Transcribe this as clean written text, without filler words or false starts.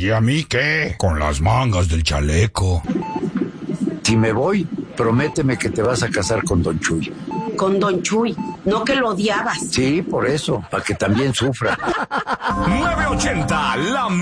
¿Y a mí qué? Con las mangas del chaleco. Si me voy, prométeme que te vas a casar con Don Chuy. Con Don Chuy, no que lo odiabas. Sí, por eso, para que también sufra. 980, la